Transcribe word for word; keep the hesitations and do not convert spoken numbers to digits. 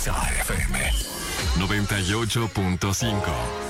Exa F M noventa y ocho punto cinco.